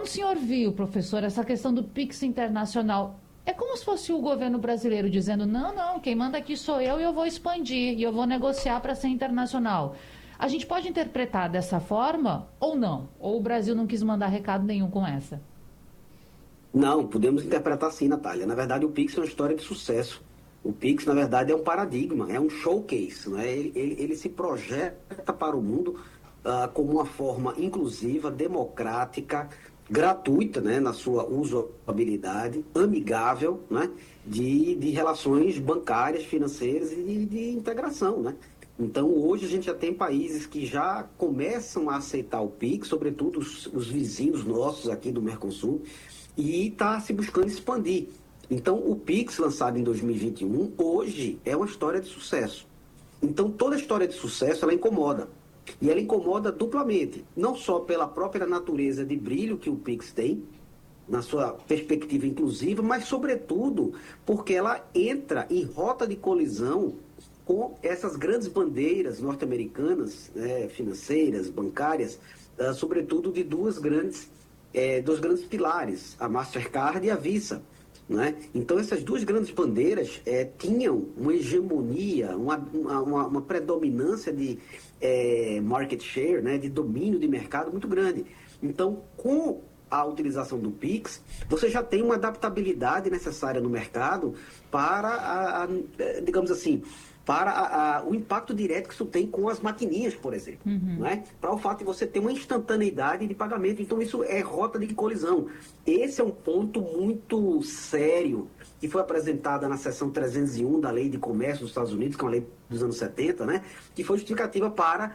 Quando o senhor viu, professor, essa questão do Pix internacional, é como se fosse o governo brasileiro dizendo, não, quem manda aqui sou eu e eu vou expandir, e eu vou negociar para ser internacional. A gente pode interpretar dessa forma ou não? Ou o Brasil não quis mandar recado nenhum com essa? Não, podemos interpretar assim, Natália. Na verdade, o Pix é uma história de sucesso. O Pix, na verdade, é um paradigma, é um showcase, né? Ele se projeta para o mundo como uma forma inclusiva, democrática, gratuita, né? Na sua usabilidade, amigável, né? De relações bancárias, financeiras e de integração, né? Então, hoje a gente já tem países que já começam a aceitar o Pix, sobretudo os vizinhos nossos aqui do Mercosul, e está se buscando expandir. Então, o Pix, lançado em 2021, hoje é uma história de sucesso. Então, toda história de sucesso, ela incomoda. E ela incomoda duplamente, não só pela própria natureza de brilho que o Pix tem, na sua perspectiva inclusiva, mas, sobretudo, porque ela entra em rota de colisão com essas grandes bandeiras norte-americanas, né, financeiras, bancárias, sobretudo de dois grandes pilares, a Mastercard e a Visa. Né? Então, essas duas grandes bandeiras tinham uma hegemonia, uma predominância de market share, né? De domínio de mercado muito grande. Então, com a utilização do Pix, você já tem uma adaptabilidade necessária no mercado para, digamos assim, para o impacto direto que isso tem com as maquininhas, por exemplo. Né? Para o fato de você ter uma instantaneidade de pagamento. Então, isso é rota de colisão. Esse é um ponto muito sério que foi apresentada na seção 301 da Lei de Comércio dos Estados Unidos, que é uma lei dos anos 70, né? Que foi justificativa para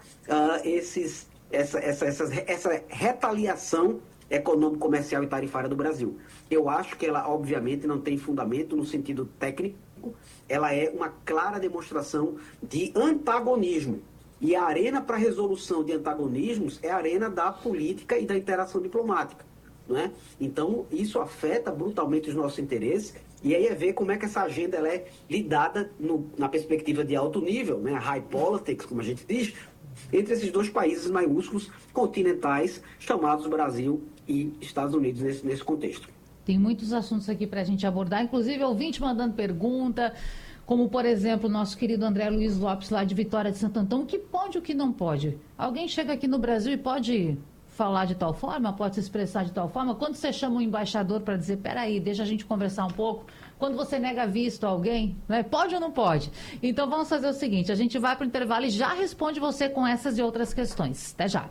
essa retaliação econômico, comercial e tarifária do Brasil. Eu acho que ela, obviamente, não tem fundamento no sentido técnico, ela é uma clara demonstração de antagonismo. E a arena para resolução de antagonismos é a arena da política e da interação diplomática. Não é? Então, isso afeta brutalmente os nossos interesses, e aí é ver como é que essa agenda ela é lidada na perspectiva de alto nível, né? High politics, como a gente diz, entre esses dois países maiúsculos, continentais, chamados Brasil e Estados Unidos nesse contexto. Tem muitos assuntos aqui para a gente abordar, inclusive ouvinte mandando pergunta, como, por exemplo, o nosso querido André Luiz Lopes, lá de Vitória de Santo Antão, o que pode e o que não pode? Alguém chega aqui no Brasil e pode falar de tal forma, pode se expressar de tal forma? Quando você chama um embaixador para dizer, peraí, deixa a gente conversar um pouco, quando você nega visto a alguém, né? Pode ou não pode? Então vamos fazer o seguinte, a gente vai para o intervalo e já responde você com essas e outras questões. Até já.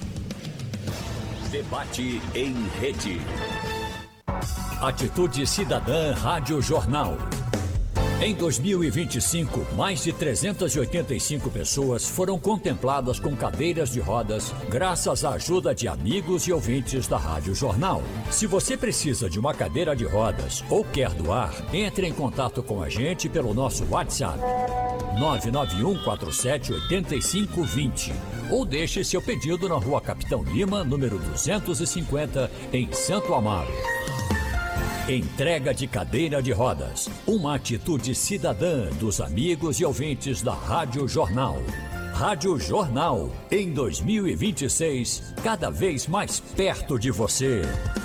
Debate em rede. Atitude Cidadã Rádio Jornal. Em 2025, mais de 385 pessoas foram contempladas com cadeiras de rodas graças à ajuda de amigos e ouvintes da Rádio Jornal. Se você precisa de uma cadeira de rodas ou quer doar, entre em contato com a gente pelo nosso WhatsApp 991478520 ou deixe seu pedido na Rua Capitão Lima, número 250, em Santo Amaro. Entrega de cadeira de rodas. Uma atitude cidadã dos amigos e ouvintes da Rádio Jornal. Rádio Jornal, em 2026, cada vez mais perto de você.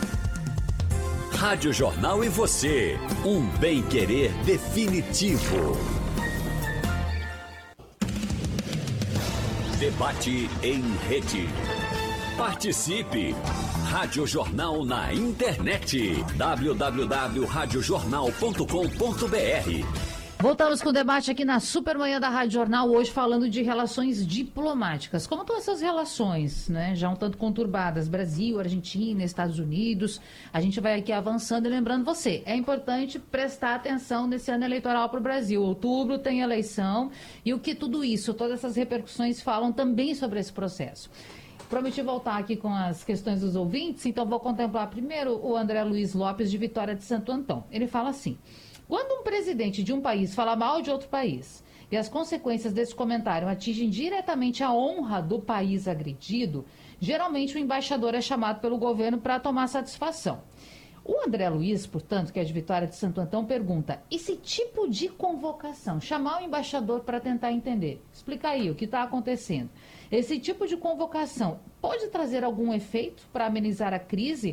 Rádio Jornal e você. Um bem-querer definitivo. Debate em rede. Participe! Rádio Jornal na internet. www.radiojornal.com.br. Voltamos com o debate aqui na Supermanhã da Rádio Jornal, hoje falando de relações diplomáticas. Como estão essas relações, né? Já um tanto conturbadas, Brasil, Argentina, Estados Unidos. A gente vai aqui avançando e lembrando você, é importante prestar atenção nesse ano eleitoral para o Brasil. Outubro tem eleição e o que tudo isso, todas essas repercussões falam também sobre esse processo. Prometi voltar aqui com as questões dos ouvintes, então vou contemplar primeiro o André Luiz Lopes, de Vitória de Santo Antão. Ele fala assim: quando um presidente de um país fala mal de outro país e as consequências desse comentário atingem diretamente a honra do país agredido, geralmente o embaixador é chamado pelo governo para tomar satisfação. O André Luiz, portanto, que é de Vitória de Santo Antão, pergunta: esse tipo de convocação, chamar o embaixador para tentar entender, explica aí o que está acontecendo. Esse tipo de convocação pode trazer algum efeito para amenizar a crise